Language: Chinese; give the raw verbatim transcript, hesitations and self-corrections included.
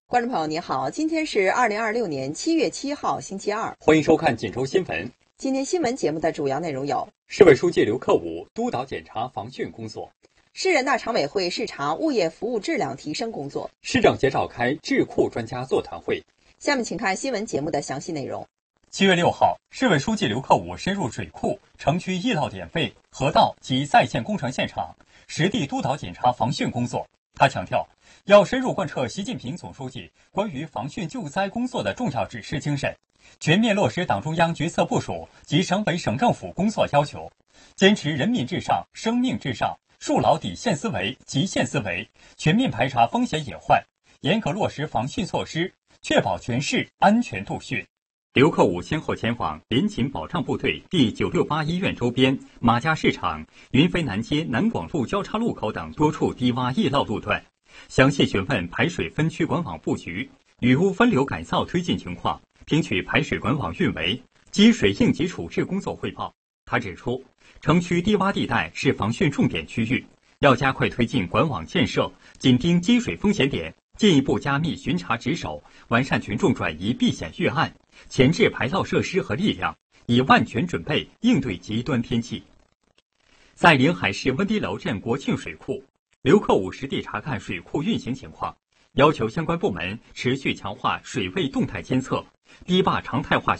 观众朋友你好，今天是二零二六年七月七号星期二， 欢迎收看锦州新闻。 今天新闻节目的主要内容有： 市委书记刘克武督导检查防汛工作； 市人大常委会视察物业服务质量提升工作； 市政协召开智库专家座谈会。 下面请看新闻节目的详细内容。 七月六号，市委书记刘克武深入水库、城区易涝点位、河道及在线工程现场，实地督导检查防汛工作。他强调，要深入贯彻习近平总书记关于防汛救灾工作的重要指示精神，全面落实党中央决策部署及省委省政府工作要求，坚持人民至上、生命至上，树牢底线思维、极限思维，全面排查风险隐患，严格落实防汛措施，确保全市安全度汛。刘克武先后前往联勤保障部队第九六八医院周边、马家市场、云飞南街南广路交叉路口等多处低洼易涝路段，详细询问排水分区管网布局、雨污分流改造推进情况，听取排水管网运维、积水应急处置工作汇报。他指出，城区低洼地带是防汛重点区域，要加快推进管网建设，紧盯积水风险点，进一步加密巡查值守，完善群众转移避险预案，前置排涝设施和力量，以万全准备应对极端天气。在临海市温堤楼镇国庆水库，刘克武实地查看水库运行情况，要求相关部门持续强化水位动态监测，堤坝常态化